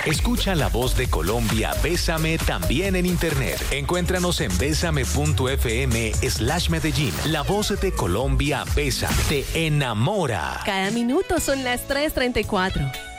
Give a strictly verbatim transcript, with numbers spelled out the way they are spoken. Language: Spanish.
Escucha la voz de Colombia, Bésame, también en internet. Encuéntranos en bésame.fm slash Medellín. La voz de Colombia, Bésame, te enamora. Cada minuto son las tres treinta y cuatro.